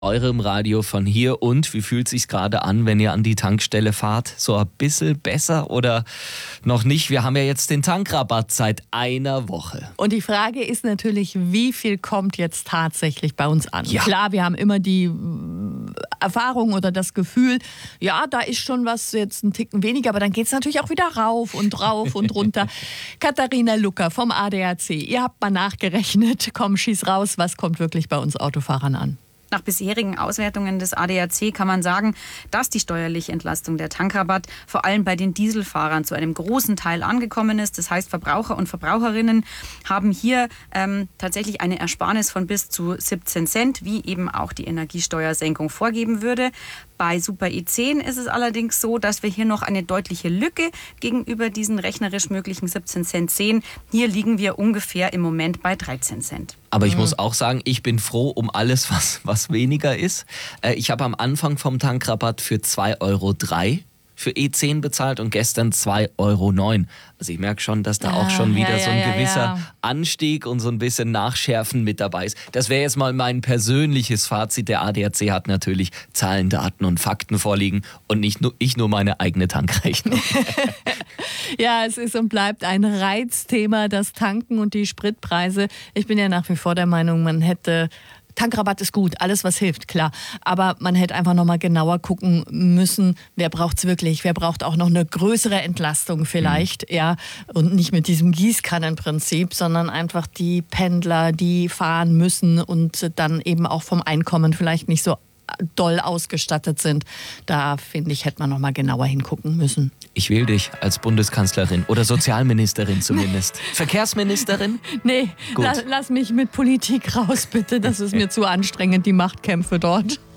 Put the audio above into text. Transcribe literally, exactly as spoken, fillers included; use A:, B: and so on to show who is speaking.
A: Eurem Radio von hier. Und wie fühlt sich's gerade an, wenn ihr an die Tankstelle fahrt? So ein bisschen besser oder noch nicht? Wir haben ja jetzt den Tankrabatt seit einer Woche.
B: Und die Frage ist natürlich, wie viel kommt jetzt tatsächlich bei uns an?
A: Ja.
B: Klar, wir haben immer die Erfahrung oder das Gefühl, ja, da ist schon was jetzt ein Ticken weniger, aber dann geht es natürlich auch wieder rauf und rauf und runter. Katharina Lucker vom A D A C, ihr habt mal nachgerechnet. Komm, schieß raus, was kommt wirklich bei uns Autofahrern an?
C: Nach bisherigen Auswertungen des A D A C kann man sagen, dass die steuerliche Entlastung der Tankrabatt vor allem bei den Dieselfahrern zu einem großen Teil angekommen ist. Das heißt, Verbraucher und Verbraucherinnen haben hier ähm, tatsächlich eine Ersparnis von bis zu siebzehn Cent, wie eben auch die Energiesteuersenkung vorgeben würde. Bei Super E zehn ist es allerdings so, dass wir hier noch eine deutliche Lücke gegenüber diesen rechnerisch möglichen siebzehn Cent sehen. Hier liegen wir ungefähr im Moment bei dreizehn Cent.
A: Aber ich muss auch sagen, ich bin froh um alles, was, was weniger ist. Ich habe am Anfang vom Tankrabatt für zwei Euro drei für E zehn bezahlt und gestern zwei Euro neun. Also ich merke schon, dass da
B: Ah,
A: auch schon wieder
B: ja,
A: so ein
B: ja,
A: gewisser
B: ja.
A: Anstieg und so ein bisschen Nachschärfen mit dabei ist. Das wäre jetzt mal mein persönliches Fazit. Der A D A C hat natürlich Zahlen, Daten und Fakten vorliegen und nicht nur ich nur meine eigene Tankrechnung.
B: Ja, es ist und bleibt ein Reizthema, das Tanken und die Spritpreise. Ich bin ja nach wie vor der Meinung, man hätte... Tankrabatt ist gut, alles was hilft, klar. Aber man hätte einfach noch mal genauer gucken müssen, wer braucht es wirklich, wer braucht auch noch eine größere Entlastung vielleicht, mhm. ja. Und nicht mit diesem Gießkannenprinzip, sondern einfach die Pendler, die fahren müssen und dann eben auch vom Einkommen vielleicht nicht so doll ausgestattet sind. Da, finde ich, hätte man noch mal genauer hingucken müssen.
A: Ich wähle dich als Bundeskanzlerin oder Sozialministerin zumindest. Verkehrsministerin?
B: Nee,
A: Gut.
B: la- lass mich mit Politik raus, bitte. Das ist mir zu anstrengend, die Machtkämpfe dort.